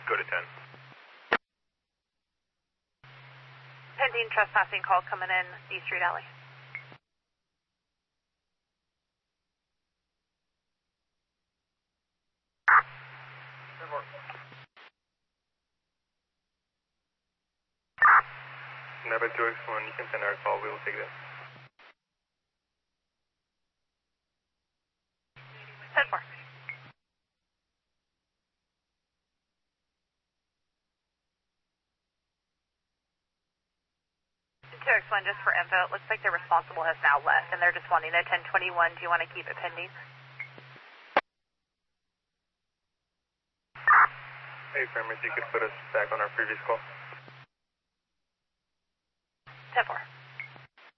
go to 10. Pending trespassing call coming in D Street Alley. Number 2X1, you can send our call, we will take that. 10-4. 2X1, just for info, it looks like the responsible has now left, and they're just wanting a 1021. Do you want to keep it pending? Hey, Farmers, you could put us back on our previous call. 10-4.